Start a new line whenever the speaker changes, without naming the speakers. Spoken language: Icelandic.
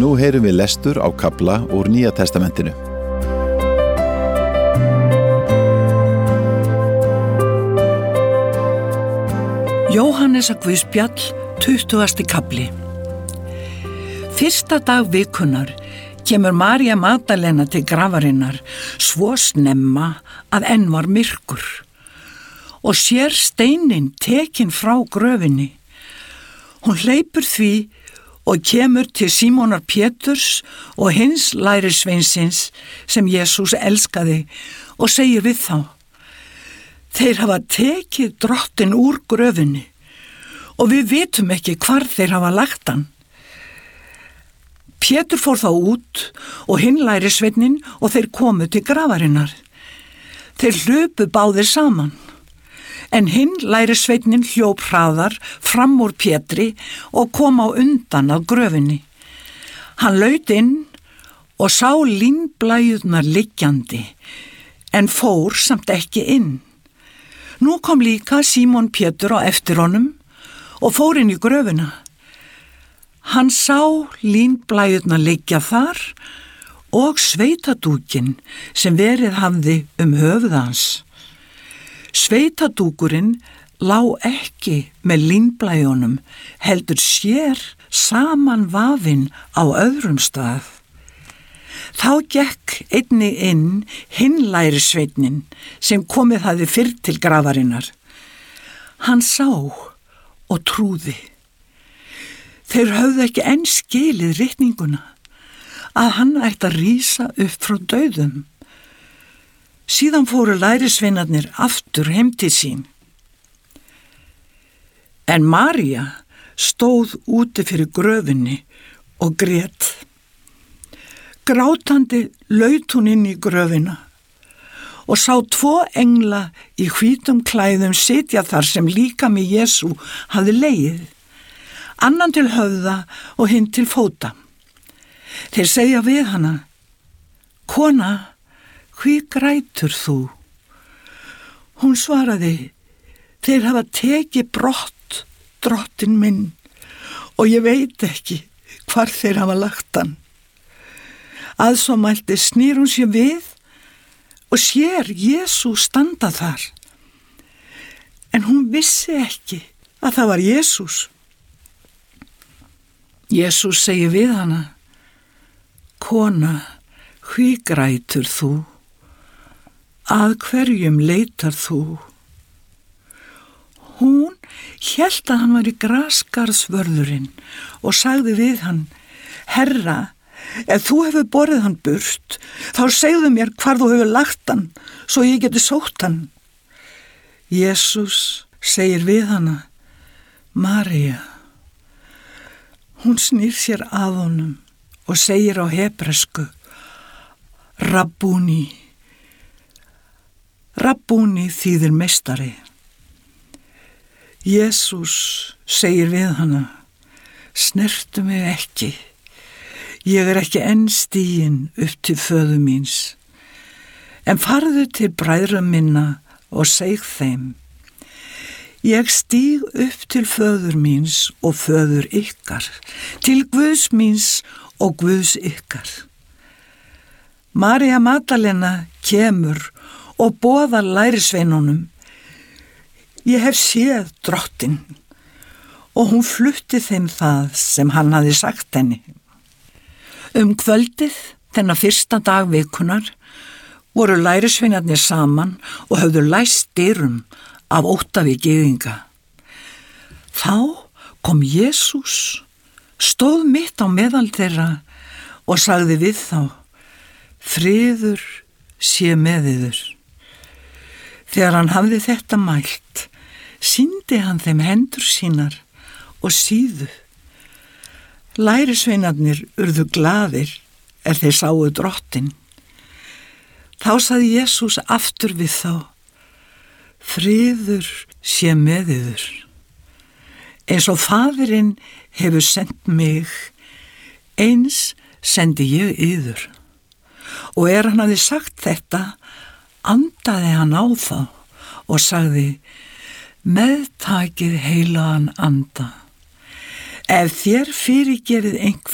Nú heyrum við lestur á kafla úr Nýja testamentinu.
Jóhannesar Guðspjall, 20. kafli. Fyrsta dag vikunnar kemur María Magdalena til grafarinnar svo snemma að enn var myrkur og sér steininn tekinn frá gröfinni. Hún hleypur því og kemur til Símonar Péturs og hins lærisveinsins sem Jesús elskaði og segir við þá: Þeir hafa tekið drottinn úr gröfinni og við vitum ekki hvar þeir hafa lagt hann. Pétur fór þá út og hinn lærisveinninn og þeir komu til grafarinnar. Þeir hlupu báðir saman. En hinn lærisveinninn hljóp hraðar fram úr Pétri og kom á undan að gröfinni. Hann laut inn og sá línblæjurnar liggjandi, en fór samt ekki inn. Nú kom líka Símon Pétur á eftir honum og fór inn í gröfina. Hann sá línblæjurnar liggja þar og sveitadúkinn sem verið hafði höfuð hans. Sveitadúkurinn lá ekki með línblæjunum, heldur sér saman vafinn á öðrum stað. Þá gekk einnig inn hinn lærisveinninn sem komið hafði fyrr til grafarinnar. Hann sá og trúði. Þeir höfðu ekki enn skilið ritninguna, að hann ætti að rísa upp frá dauðum. Síðan fóru lærisveinarnir aftur heim til sín. En María stóð úti fyrir gröfinni og grét. Grátandi laut hún inn í gröfina og sá 2 engla í hvítum klæðum sitja þar sem líkami Jesú hafði legið, annan til höfða og hinn til fóta. Þeir segja við hana: Kona, hví grætur þú? Hún svaraði: Þeir hafa tekið brott drottinn minn og ég veit ekki hvar þeir hafa lagt hann. Að svo mælti snýr hún sér við og sér Jesú standa þar. En hún vissi ekki að það var Jesús. Jesús segir við hana: Kona, hví grætur þú? Að hverjum leitar þú? Hún hélt að hann var í grasgarðsvörðurinn og sagði við hann: Herra, ef þú hefur borið hann burt, þá segðu mér hvar þú hefur lagt hann, svo ég geti sótt hann. Jesús segir við hana: María. Hún snýr sér að honum og segir á hebresku: Rabbúni. Rabbúni þýðir meistari. Jesús segir við hana: Snertu mig ekki. Ég ekki enn stiginn upp til föður míns. En farðu til bræðra minna og seg þeim: Ég stíg upp til föður míns og föður ykkar, til Guðs míns og Guðs ykkar. María Magdalena kemur og boðar lærisveinunum: Ég hef séð drottinn, og hún flutti þeim það sem hann hafði sagt henni. Kvöldið, þennan fyrsta dag vikunnar, voru lærisveinarnir saman og höfðu læst dyrum af ótta við gyðinga. Þá kom Jesús, stóð mitt á meðal þeirra og sagði við þá: Friður sé með yður. Þegar hann hafði þetta mælt, sýndi hann þeim hendur sínar og síðu. Lærisveinarnir urðu glaðir þeir sáu drottinn. Þá sagði Jesús aftur við þá: Friður sé með yður. Eins og Faðirinn hefur sendt mig, eins sendi ég yður. Og hann hafði sagt þetta, andaði hann á þá og sagði: Meðtakið heilagan anda. Ef þér fyrirgerið